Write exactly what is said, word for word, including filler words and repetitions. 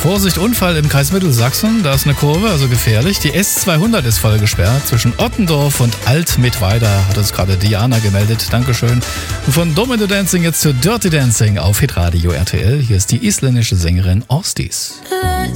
Vorsicht, Unfall im Kreis Mittelsachsen. Da ist eine Kurve, also gefährlich. Die S zweihundert ist voll gesperrt zwischen Ottendorf und Alt-Mittweida. Hat uns gerade Diana gemeldet. Dankeschön. Und von Domino Dancing jetzt zu Dirty Dancing auf Hitradio R T L. Hier ist die isländische Sängerin Orstis.